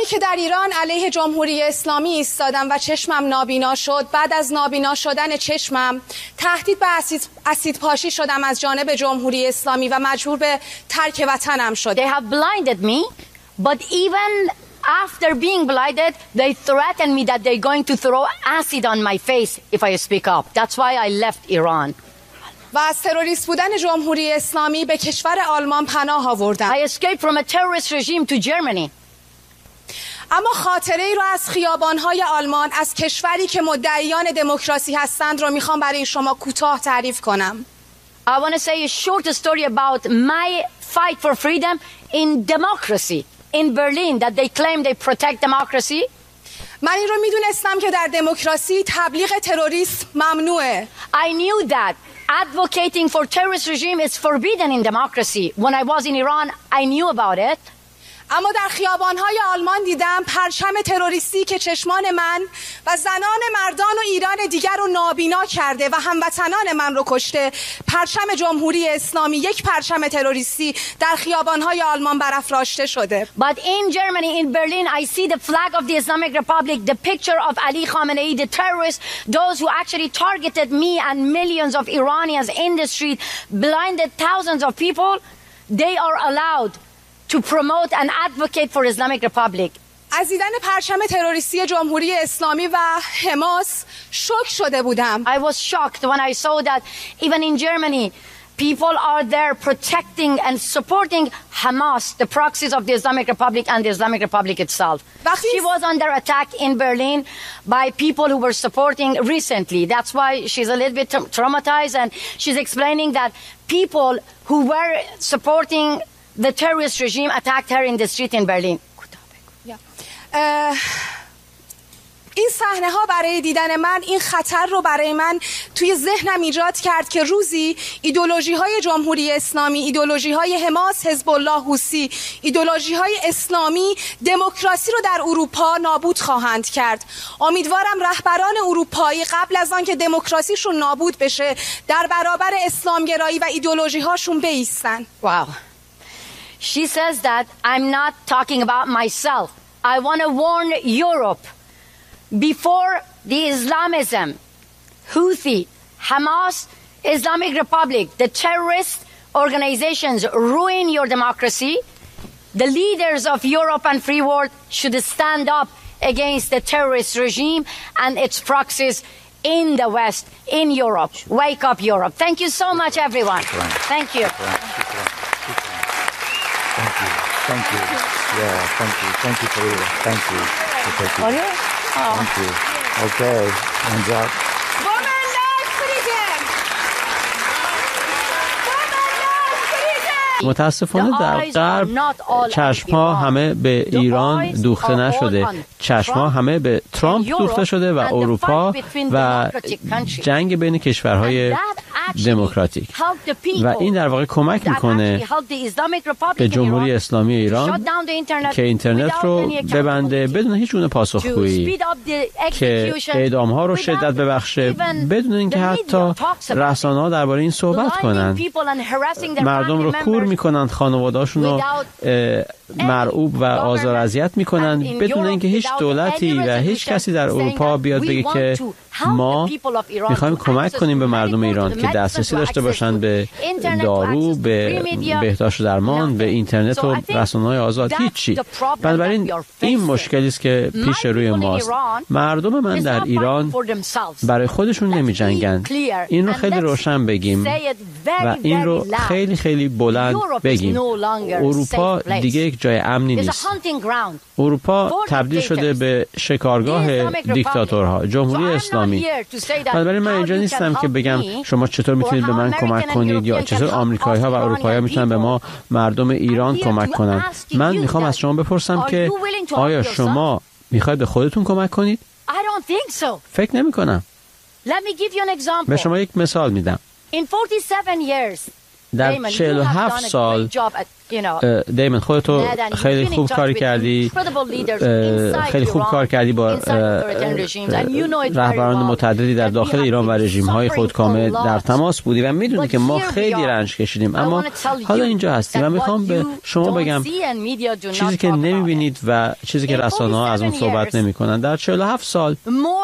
هنگامی که در ایران علیه جمهوری اسلامی ایستادم و چشمم نابینا شد، بعد از نابینا شدن چشمم تهدید به اسید پاشی شدم از جانب جمهوری اسلامی و مجبور به ترک وطنم شد. They have blinded me, but even after being blinded, they threatened me that they're going to throw acid on my face if I speak up. That's why I left Iran. و از تروریست بودن جمهوری اسلامی به کشور آلمان پناه آوردم. I escaped from a terrorist regime to Germany. اما خاطره ای رو از خیابان‌های آلمان، از کشوری که مدعیان دموکراسی هستند رو میخوام برای شما کوتاه تعریف کنم. I want to say a short story about my fight for freedom in democracy in Berlin that they claim they protect democracy. من این رو میدونستم که در دموکراسی تبلیغ تروریسم ممنوعه. I knew that advocating for terrorist regime is forbidden in democracy. When I was in Iran, I knew about it. اما در خیابان‌های آلمان دیدم پرچم تروریستی که چشمان من و زنان مردان و ایران دیگر رو نابینا کرده و هموطنان من رو کشته. پرچم جمهوری اسلامی، یک پرچم تروریستی در خیابان‌های آلمان برافراشته شده. But in Germany, in Berlin, I see the flag of the Islamic Republic, the picture of Ali Khamenei, the terrorist, those who actually targeted me and millions of Iranians in the street, blinded thousands of people. They are allowed to promote and advocate for Islamic Republic. از دیدن پرچم تروریستی جمهوری اسلامی و حماس شوک شده بودم. I was shocked when I saw that even in Germany people are there protecting and supporting Hamas, the proxies of the Islamic Republic and the Islamic Republic itself. She was under attack in Berlin by people who were supporting recently. That's why she's a little bit traumatized, and she's explaining that people who were supporting the terrorist regime attacked her in the street in Berlin. این صحنه ها برای دیدن من این خطر رو برای من توی ذهنم ایجاد کرد که روزی ایدئولوژی های جمهوری اسلامی، ایدئولوژی های حماس، حزب الله، حوثی، ایدئولوژی های اسلامی دموکراسی رو در اروپا نابود خواهند کرد. امیدوارم رهبران اروپایی قبل از آن که دموکراسیشون نابود بشه در برابر اسلامگرایی و ایدئولوژی هاشون بایستن. Wow. She says that I'm not talking about myself. I want to warn Europe. Before the Islamism, Houthi, Hamas, Islamic Republic, the terrorist organizations ruin your democracy, the leaders of Europe and free world should stand up against the terrorist regime and its proxies in the West, in Europe. Wake up, Europe. Thank you so much, everyone. Thank you. Thank you. Thank you. Yeah, thank you. Thank you, Farida. Thank you. Thank you. Okay. Hands up. متاسفانه در غرب چشم‌ها همه به ایران دوخته نشده، چشم‌ها همه به ترامپ دوخته شده و اروپا و جنگ بین کشورهای دموکراتیک و این در واقع کمک میکنه به جمهوری اسلامی ایران که اینترنت رو ببنده بدون هیچ گونه پاسخگویی، که اعدام‌ها رو شدت ببخشه بدون اینکه حتی رسانه‌ها درباره این صحبت کنن، مردم رو کور میکنن، خانواده‌هاشون رو مرعوب و آزار اذیت میکنن بدون اینکه هیچ دولتی و هیچ کسی در اروپا بیاد بگه که ما میخوایم کمک کنیم به مردم ایران که دسترسی داشته باشن به دارو، به بهداشت و درمان، به اینترنت و رسانه‌های آزاد. هیچی. بنابراین این مشکلی است که پیش روی ماست. مردم من در ایران برای خودشون نمی جنگن. این رو خیلی روشن بگیم و این رو خیلی خیلی بلند بگیم. اروپا دیگه یک جای امنی نیست. اروپا تبدیل شده به شکارگاه دیکتاتورها، جمهوری اسلامی. بنابراین من اینجا نیستم که بگم شما چطور میتونید به من کمک کنید یا چطور آمریکایی‌ها و اروپایی‌ها میتونن به ما مردم ایران کمک کنن. من میخوام از شما بپرسم که آیا شما میخواید به خودتون کمک کنید؟ فکر نمی کنم. به شما یک مثال میدم. در 47 سال دیمن خودتو خیلی خوب کار کردی، خیلی خوب کار کردی با رهبران متعددی در داخل ایران و رژیم‌های خودکامه در تماس بودی و میدونی که ما خیلی رنج کشیدیم، اما حالا اینجا هستیم و میخوام به شما بگم چیزی که نمیبینید و چیزی که رسانه‌ها از اون صحبت نمی‌کنن. در 47 سال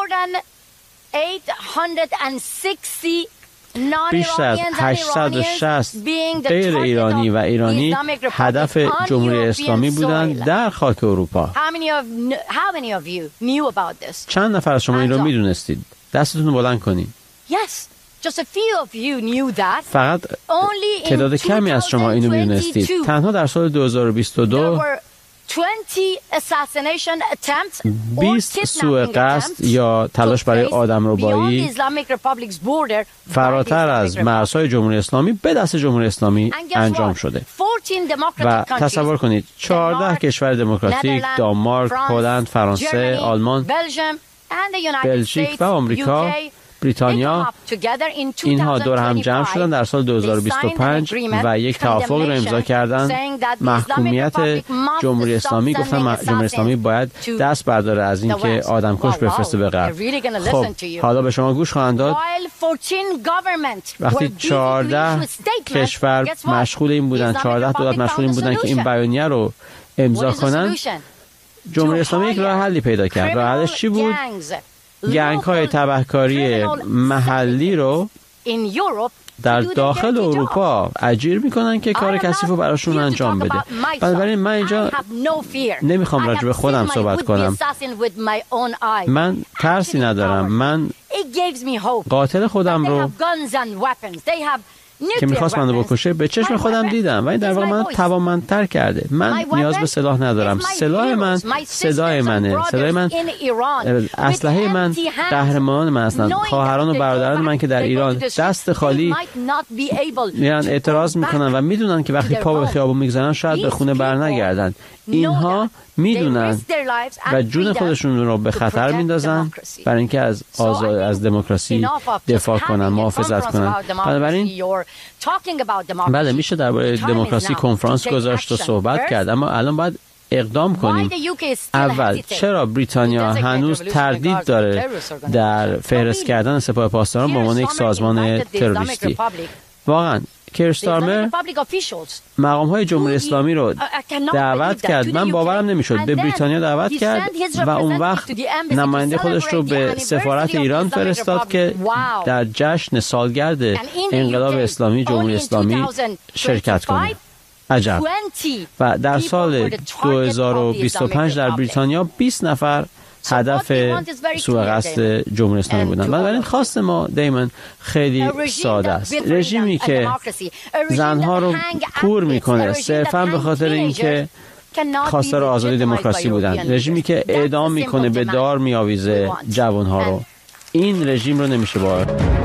بیشتر از 860 غیر ایرانی و ایرانی هدف جمهوری اسلامی بودند در خاک اروپا. چند نفر از شما این رو میدونستید؟ دستتون رو بلند کنید. فقط تعداد کمی از شما اینو میدونستید. تنها در سال 2022 20 سوء قصد یا تلاش برای آدمربایی فراتر از مرزهای جمهوری اسلامی به دست جمهوری اسلامی انجام شده و تصور کنید 14 کشور دموکراتیک، دانمارک، هلند، فرانسه، آلمان، بلژیک و آمریکا، بریتانیا، اینها دور هم جمع شدن در سال 2025 و یک توافق رو امضا کردن. محکومیت جمهوری اسلامی، گفتن جمهوری اسلامی باید دست برداره از این که آدمکش بفرسته به غرب. خب حالا به شما گوش خواهند داد. وقتی 14 کشور مشغول این بودن، 14 دولت مشغول این بودن که این بیانیه رو امضا کنن، جمهوری اسلامی یک راه حلی پیدا کرد. راه حلش چی بود؟ گنگ‌های تبهکاری محلی رو در داخل اروپا اجیر میکنن که کار کثیف رو براشون انجام بده. بنابراین من اینجا نمیخوام راجع به خودم صحبت کنم. من ترسی ندارم. من قاتل خودم رو که میخواست منو بکشه به چشم خودم دیدم و این در واقع من توانمندتر کرده. من نیاز به سلاح ندارم. سلاح من صدای منه. صدای من، اسلحه من قهرمان من هستند. خواهران و برادران من که در ایران دست خالی میرن اعتراض میکنن و میدونن که وقتی پا به خیابون میگذارن شاید به خونه برنگردن. اینها میدونن و جون خودشون رو به خطر میندازن برای اینکه از دموکراسی دفاع کنن، محافظت کنن. بنابراین بله میشه درباره دموکراسی کنفرانس گذاشت و صحبت کرد، اما الان باید اقدام کنیم. اول چرا بریتانیا هنوز تردید داره در فهرست کردن سپاه پاسداران به عنوان یک سازمان تروریستی؟ واقعا کیر استارمر مقام‌های جمهوری اسلامی رو دعوت کرد. من باورم نمیشد. به بریتانیا دعوت کرد و اون وقت نماینده خودش رو به سفارت ایران فرستاد که در جشن سالگرد انقلاب اسلامی جمهوری اسلامی شرکت کنه. عجب. و در سال 2025 در بریتانیا 20 نفر هدف سوء قصد جمهوری اسلامی بودن. بنابراین خواست ما دیمن خیلی ساده است. رژیمی که زنها رو کور میکنه صرفا به خاطر اینکه خواستار آزادی دموکراسی بودن، رژیمی که اعدام میکنه، به دار میآویزه جوانها رو، این رژیم رو نمیشه باور